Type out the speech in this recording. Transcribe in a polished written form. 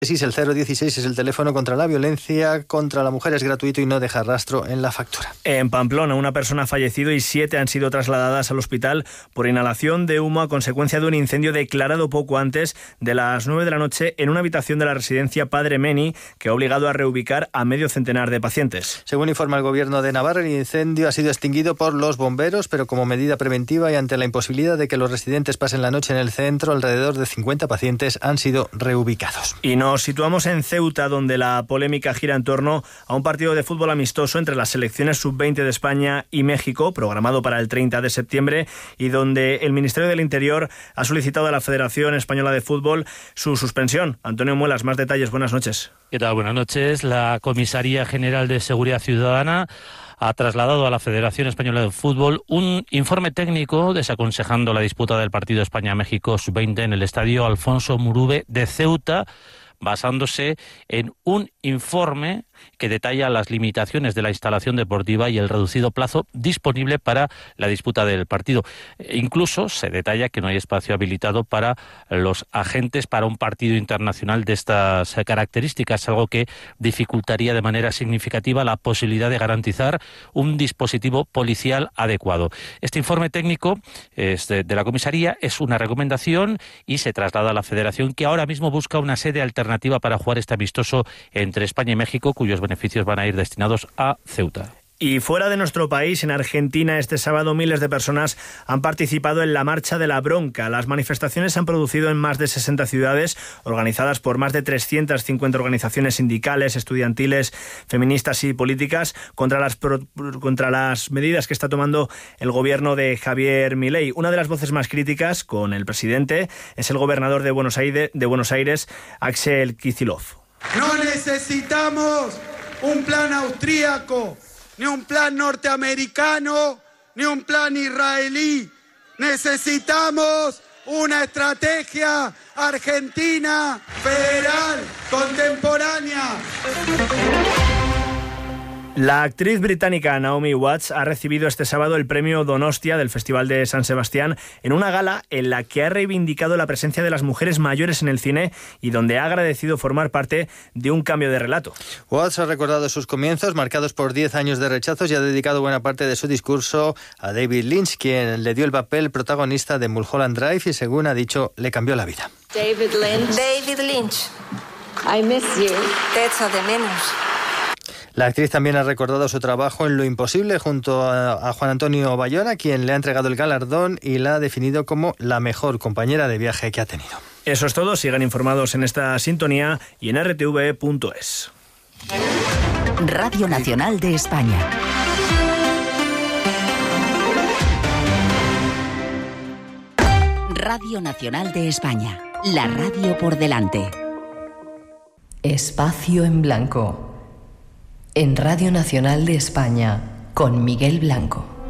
El 016 es el teléfono contra la violencia contra la mujer, es gratuito y no deja rastro en la factura. En Pamplona, una persona ha fallecido y 7 han sido trasladadas al hospital por inhalación de humo a consecuencia de un incendio declarado poco antes de las 9 de la noche en una habitación de la residencia Padre Meni, que ha obligado a reubicar a medio centenar de pacientes. Según informa el Gobierno de Navarra, el incendio ha sido extinguido por los bomberos, pero como medida preventiva y ante la imposibilidad de que los residentes pasen la noche en el centro, alrededor de 50 pacientes han sido reubicados. Y nos situamos en Ceuta, donde la polémica gira en torno a un partido de fútbol amistoso entre las selecciones sub-20 de España y México, programado para el 30 de septiembre, y donde el Ministerio del Interior ha solicitado a la Federación Española de Fútbol su suspensión. Antonio Muelas, más detalles. Buenas noches. ¿Qué tal? Buenas noches. La Comisaría General de Seguridad Ciudadana ha trasladado a la Federación Española de Fútbol un informe técnico desaconsejando la disputa del partido España-México sub-20 en el estadio Alfonso Murube de Ceuta, basándose en un informe que detalla las limitaciones de la instalación deportiva y el reducido plazo disponible para la disputa del partido. Incluso se detalla que no hay espacio habilitado para los agentes para un partido internacional de estas características, algo que dificultaría de manera significativa la posibilidad de garantizar un dispositivo policial adecuado. Este informe técnico de la comisaría es una recomendación y se traslada a la Federación, que ahora mismo busca una sede alternativa para jugar este amistoso entre España y México, cuyos beneficios van a ir destinados a Ceuta. Y fuera de nuestro país, en Argentina, este sábado miles de personas han participado en la Marcha de la Bronca. Las manifestaciones se han producido en más de 60 ciudades, organizadas por más de 350 organizaciones sindicales, estudiantiles, feministas y políticas, contra las medidas que está tomando el gobierno de Javier Milei. Una de las voces más críticas con el presidente es el gobernador de Buenos Aires, Axel Kicillof. No necesitamos un plan austríaco, ni un plan norteamericano, ni un plan israelí. Necesitamos una estrategia argentina, federal, contemporánea. La actriz británica Naomi Watts ha recibido este sábado el premio Donostia del Festival de San Sebastián en una gala en la que ha reivindicado la presencia de las mujeres mayores en el cine y donde ha agradecido formar parte de un cambio de relato. Watts ha recordado sus comienzos marcados por 10 años de rechazos y ha dedicado buena parte de su discurso a David Lynch, quien le dio el papel protagonista de Mulholland Drive y, según ha dicho, le cambió la vida. David Lynch. I miss you. Te echo de menos. La actriz también ha recordado su trabajo en Lo Imposible junto a Juan Antonio Bayona, quien le ha entregado el galardón y la ha definido como la mejor compañera de viaje que ha tenido. Eso es todo. Sigan informados en esta sintonía y en rtv.es. Radio Nacional de España. Radio Nacional de España. La radio por delante. Espacio en Blanco. En Radio Nacional de España, con Miguel Blanco.